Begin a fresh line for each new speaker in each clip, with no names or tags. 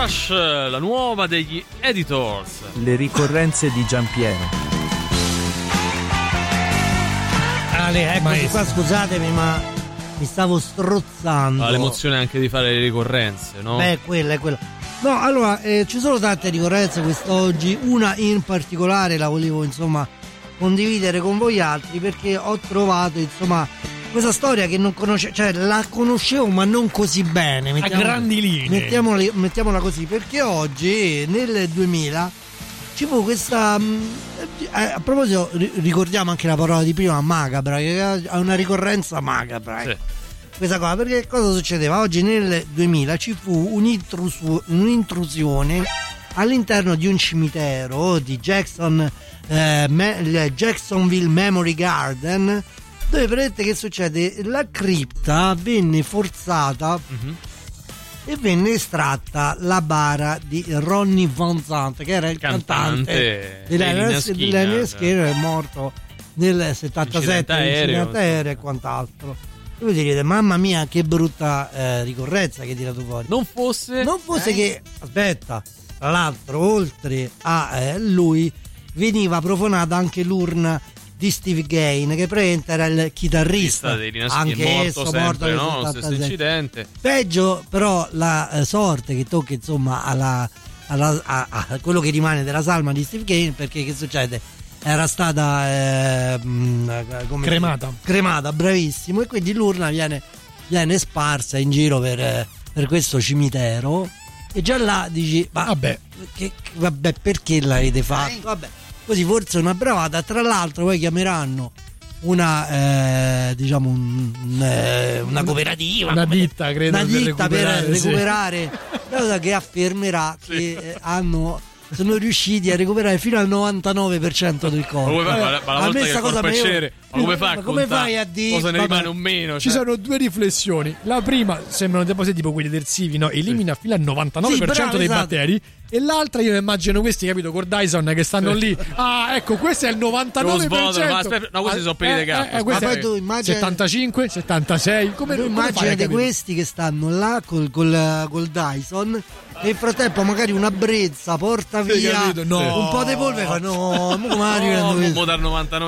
Rush, la nuova degli Editors.
Le ricorrenze di Giampiero.
Eccoci qua, scusatemi, ma mi stavo strozzando.
L'emozione anche di fare le ricorrenze, no?
Beh, quella è quella. No, allora, ci sono tante ricorrenze quest'oggi. Una in particolare la volevo, insomma, condividere con voi altri, perché ho trovato, insomma, questa storia che non conoscevo, cioè la conoscevo ma non così bene,
a grandi linee,
mettiamola così, perché oggi nel 2000 ci fu questa a proposito, ricordiamo anche la parola di prima, macabra, che è una ricorrenza macabra,
sì.
Questa cosa, perché cosa succedeva? Oggi nel 2000 ci fu un'intrusione all'interno di un cimitero di Jacksonville Memory Garden, dove vedete che succede? La cripta venne forzata e venne estratta la bara di Ronnie Van Zant, che era il cantante dell'Lynyrd Skynyrd, è morto nel 77 in incidente aereo e quant'altro. E voi direte, mamma mia, che brutta ricorrenza che hai tirato fuori.
Non fosse
che, aspetta, tra l'altro, oltre a lui veniva profanata anche l'urna di Steve Gain, che praticamente era il chitarrista
dei Lynyrd Skynyrd, morto sempre, no? Lo stesso incidente.
Peggio però la sorte che tocca, insomma, a quello che rimane della salma di Steve Gain, perché che succede? Era stata cremata, bravissimo, e quindi l'urna viene sparsa in giro per questo cimitero, e già là dici, vabbè, perché l'avete fatto? Vabbè, così forse è una bravata. Tra l'altro poi chiameranno una una cooperativa,
una ditta, credo,
per recuperare cosa che affermerà che sono riusciti a recuperare fino al 99% del corpo.
Ma la volta che il corpo è cenere, come fai
a dire?
Cosa ne rimane un meno?
Ci sono due riflessioni. La prima, sembrano depositi tipo quelli detersivi, no? Elimina fino al 99% dei batteri. E l'altra, io immagino questi, capito, con Dyson che stanno lì. Ah, ecco, questo è il 99%.
No, questi sono peli di capo.
Ma poi tu immagini
75, 76. Come
immaginate questi che stanno là col Dyson, e nel frattempo magari una brezza porta via un po' di polvere, fa
mo dal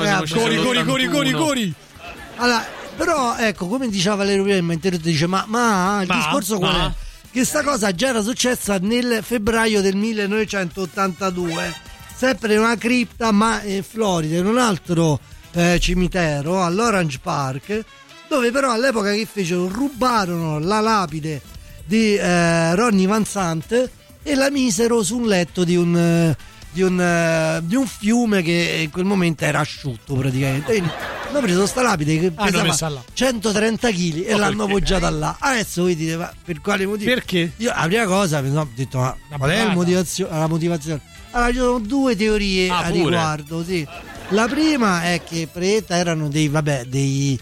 99
Cori.
Allora, però ecco, come diceva Valerio prima, mi dice il discorso qual è? Che sta cosa già era successa nel febbraio del 1982, sempre in una cripta, ma in Florida, in un altro cimitero all'Orange Park, dove però all'epoca che fecero, rubarono la lapide di Ronnie Van Zant e la misero su un letto di un fiume che in quel momento era asciutto praticamente. Quindi hanno preso sta lapide che pesava 130 kg e l'hanno appoggiata là. Adesso voi dite, ma per quale motivo?
Perché?
Io la prima cosa ho detto, ma qual è la motivazione? Allora, ci sono due teorie a riguardo, sì. La prima è che erano dei ladri,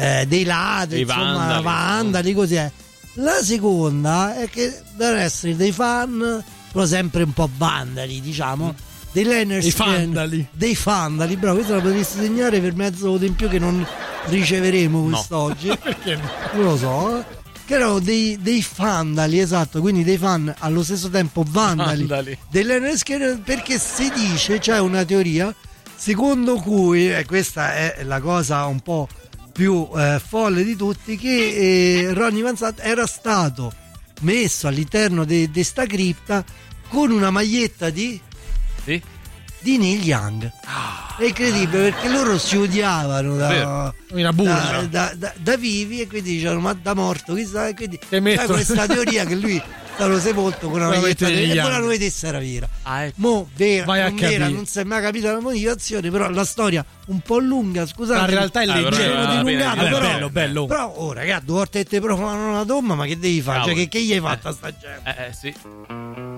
vandali, così è. La seconda è che devono essere dei fan, però sempre un po' vandali, diciamo, dei Lynyrd, dei fandali, bravo, questo lo potresti segnare per mezzo voto in più che non riceveremo quest'oggi.
Perché no?
Non lo so, che erano dei fandali, esatto, quindi dei fan allo stesso tempo vandali. Dei Lynyrd, perché si dice, c'è una teoria secondo cui, e questa è la cosa un po' più folle di tutti, che Ronnie Van Zant era stato messo all'interno di sta cripta con una maglietta di Neil Young. È incredibile, perché loro si odiavano da vivi, e quindi dicevano, ma da morto chissà, e quindi c'è questa teoria che lui stato sepolto con una maglietta e poi la vedesse era vera. Mo vera, non si è mai capita la motivazione, però la storia un po' lunga, scusate,
ma in realtà è leggero, bello.
Però ragazzi, due volte che te profanano una tomba, ma che devi fare? Cioè, che gli hai fatto a sta gente?
Sì.